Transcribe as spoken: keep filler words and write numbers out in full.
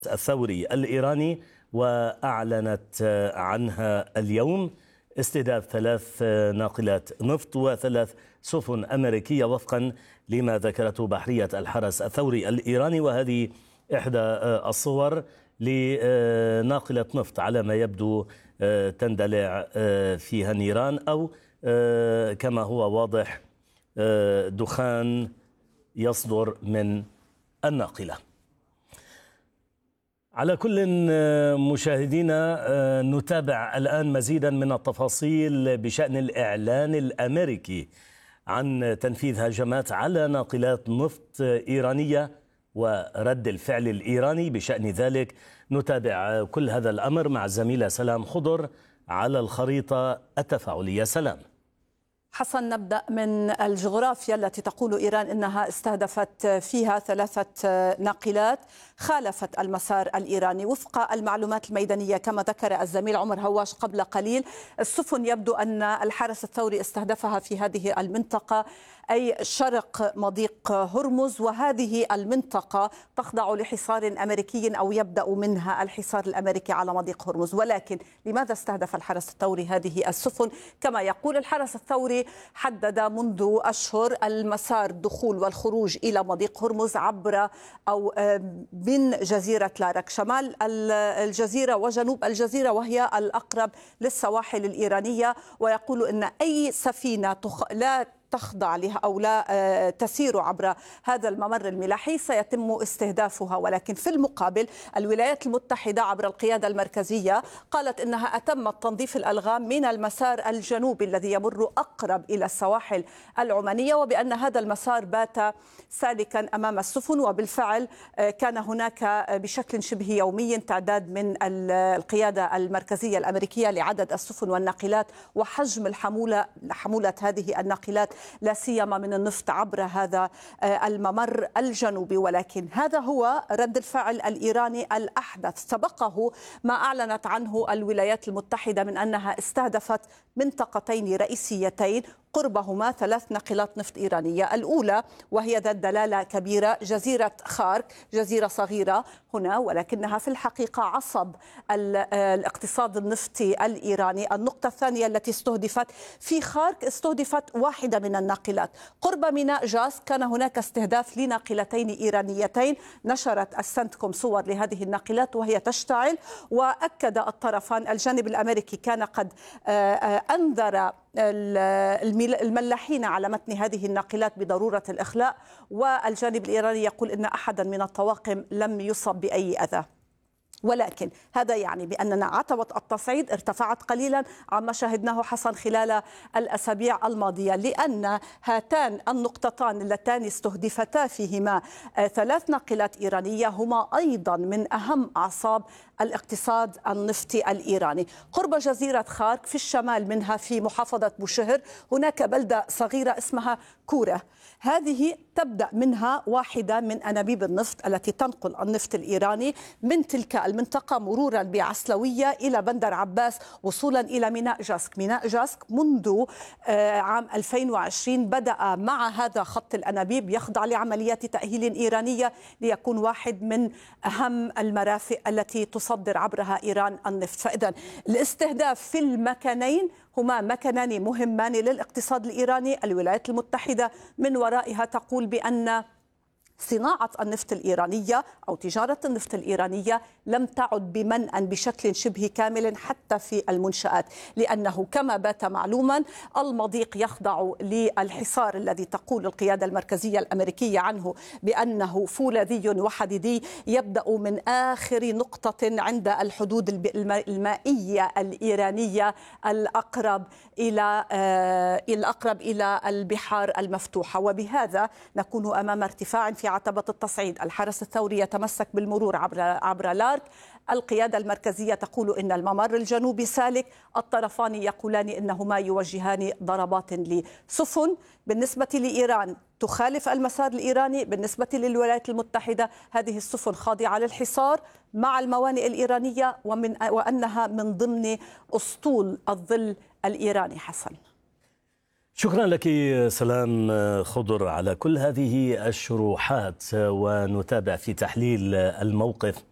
الثوري الإيراني، وأعلنت عنها اليوم استهداف ثلاث ناقلات نفط وثلاث سفن أمريكية وفقا لما ذكرته بحرية الحرس الثوري الإيراني. وهذه إحدى الصور لناقلة نفط على ما يبدو تندلع فيها النيران، أو كما هو واضح دخان يصدر من الناقلة. على كل مشاهدينا، نتابع الآن مزيدا من التفاصيل بشأن الإعلان الأمريكي عن تنفيذ هجمات على ناقلات نفط إيرانية ورد الفعل الإيراني بشأن ذلك. نتابع كل هذا الأمر مع الزميلة سلام خضر على الخريطة التفاعلية. سلام. حسن، نبدأ من الجغرافيا التي تقول إيران أنها استهدفت فيها ثلاثة ناقلات خالفت المسار الإيراني. وفق المعلومات الميدانية كما ذكر الزميل عمر هواش قبل قليل، السفن يبدو أن الحرس الثوري استهدفها في هذه المنطقة، أي شرق مضيق هرمز، وهذه المنطقة تخضع لحصار أمريكي أو يبدأ منها الحصار الأمريكي على مضيق هرمز. ولكن لماذا استهدف الحرس الثوري هذه السفن؟ كما يقول الحرس الثوري، حدد منذ أشهر المسار الدخول والخروج إلى مضيق هرمز عبر أو من جزيرة لارك، شمال الجزيرة وجنوب الجزيرة، وهي الأقرب للسواحل الإيرانية. ويقول أن أي سفينة تخ... لا تخضع لها أو لا تسير عبر هذا الممر الملاحي سيتم استهدافها. ولكن في المقابل الولايات المتحدة عبر القيادة المركزية قالت إنها أتمت تنظيف الألغام من المسار الجنوبي الذي يمر أقرب إلى السواحل العمانية، وبأن هذا المسار بات سالكا أمام السفن. وبالفعل كان هناك بشكل شبه يومي تعداد من القيادة المركزية الأمريكية لعدد السفن والناقلات وحجم الحمولة حمولة هذه الناقلات، لا سيما من النفط عبر هذا الممر الجنوبي. ولكن هذا هو رد الفعل الإيراني الأحدث. سبقه ما أعلنت عنه الولايات المتحدة من أنها استهدفت منطقتين رئيسيتين قربهما ثلاث ناقلات نفط إيرانية. الأولى وهي ذات دلالة كبيرة جزيرة خارك، جزيرة صغيرة هنا ولكنها في الحقيقة عصب الاقتصاد النفطي الإيراني. النقطة الثانية التي استهدفت في خارك، استهدفت واحدة من الناقلات قرب ميناء جاس. كان هناك استهداف لناقلتين إيرانيتين، نشرت السنتكوم صور لهذه الناقلات وهي تشتعل. وأكد الطرفان، الجانب الأمريكي كان قد أنذر الملاحين على متن هذه الناقلات بضرورة الإخلاء، والجانب الإيراني يقول إن أحدا من الطواقم لم يصب بأي أذى. ولكن هذا يعني بأننا عتبة التصعيد ارتفعت قليلا عما شاهدناه حسن خلال الأسابيع الماضية، لأن هاتان النقطتان اللتان استهدفتا فيهما ثلاث ناقلات إيرانية هما أيضا من أهم أعصاب الاقتصاد النفطي الإيراني. قرب جزيرة خارك في الشمال منها في محافظة بوشهر هناك بلدة صغيرة اسمها كورة، هذه تبدأ منها واحدة من أنابيب النفط التي تنقل النفط الإيراني من تلك المنطقة مرورا بعسلوية إلى بندر عباس وصولا إلى ميناء جاسك. ميناء جاسك منذ عام ألفين وعشرين بدأ مع هذا خط الأنابيب يخضع لعمليات تأهيل إيرانية ليكون واحد من أهم المرافق التي تصدر عبرها إيران النفط. فإذا الاستهداف في المكانين هما مكانان مهمان للاقتصاد الإيراني. الولايات المتحدة من ورائها تقول بأن صناعة النفط الإيرانية أو تجارة النفط الإيرانية لم تعد بمنأ بشكل شبه كامل حتى في المنشآت، لأنه كما بات معلوما المضيق يخضع للحصار الذي تقول القيادة المركزية الأمريكية عنه بأنه فولاذي وحديدي يبدأ من آخر نقطة عند الحدود المائية الإيرانية الأقرب إلى الأقرب إلى البحار المفتوحة. وبهذا نكون أمام ارتفاع في عتبة التصعيد. الحرس الثوري يتمسك بالمرور عبر عبر لارك، القيادة المركزية تقول إن الممر الجنوبي سالك، الطرفان يقولان إنهما يوجهان ضربات لسفن. بالنسبة لإيران تخالف المسار الإيراني، بالنسبة للولايات المتحدة هذه السفن خاضعة للحصار مع الموانئ الإيرانية ومن وأنها من ضمن أسطول الظل الإيراني. حسن، شكرا لك سلام خضر على كل هذه الشروحات، ونتابع في تحليل الموقف